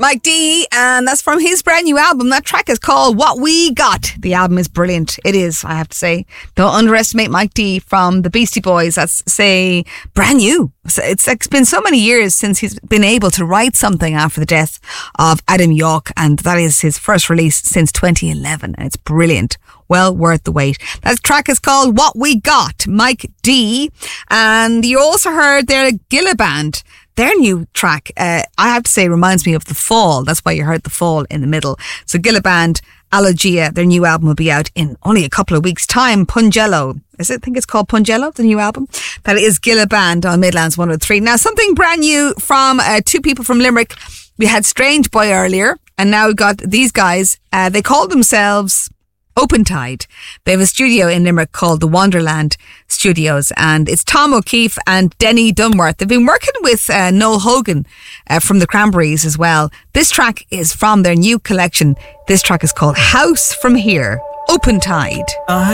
Mike D, and that's from his brand new album. That track is called What We Got. The album is brilliant. It is, I have to say. Don't underestimate Mike D from the Beastie Boys. That's, say, brand new. It's been so many years since he's been able to write something after the death of Adam York, and that is his first release since 2011, and it's brilliant. Well worth the wait. That track is called What We Got, Mike D. And you also heard their Gilla Band. Their new track, I have to say, reminds me of The Fall. That's why you heard The Fall in the middle. So Gilla Band, Alogia, their new album will be out in only a couple of weeks' time. Pungello. I think it's called Pungello, the new album. That is Gilla Band on Midlands 103. Now, something brand new from two people from Limerick. We had Strange Boy earlier, and now we've got these guys. They call themselves Open Tide. They have a studio in Limerick called the Wonderland Studios, and it's Tom O'Keefe and Denny Dunworth. They've been working with Noel Hogan from the Cranberries as well. This track is from their new collection. This track is called House from Here. Open Tide.